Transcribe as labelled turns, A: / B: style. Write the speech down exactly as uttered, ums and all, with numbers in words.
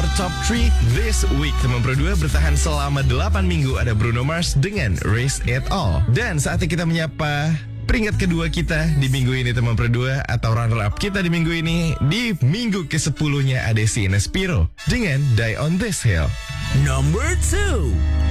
A: Top tiga This Week. Teman Pro dua bertahan selama delapan minggu. Ada Bruno Mars dengan Raise It All. Dan saatnya kita menyapa peringkat kedua kita di minggu ini, teman Pro dua, atau runner up kita di minggu ini. Di minggu kesepuluhnya ada si Inespiro dengan Die on This Hill.
B: Number two.